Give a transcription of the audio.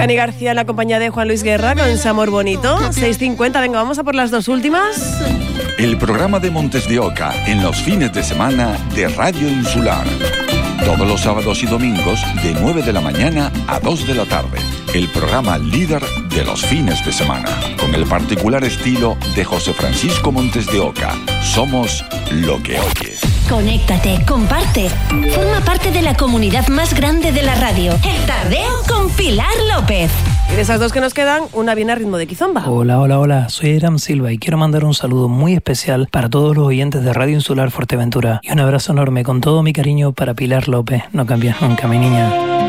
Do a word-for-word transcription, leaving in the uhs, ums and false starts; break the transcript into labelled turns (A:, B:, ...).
A: Cani García en la compañía de Juan Luis Guerra con Samor Bonito. seis cincuenta, venga, vamos a por las dos últimas.
B: El programa de Montes de Oca en los fines de semana de Radio Insular. Todos los sábados y domingos de nueve de la mañana a dos de la tarde. El programa líder de los fines de semana. Con el particular estilo de José Francisco Montes de Oca. Somos lo que oyes.
C: Conéctate, comparte. Forma parte de la comunidad más grande de la radio. El Tardeo con Pilar López.
A: Y de esas dos que nos quedan, una viene a ritmo de Kizomba.
D: Hola, hola, hola. Soy Eram Silva y quiero mandar un saludo muy especial para todos los oyentes de Radio Insular Fuerteventura. Y un abrazo enorme con todo mi cariño para Pilar López. No cambies nunca, mi niña.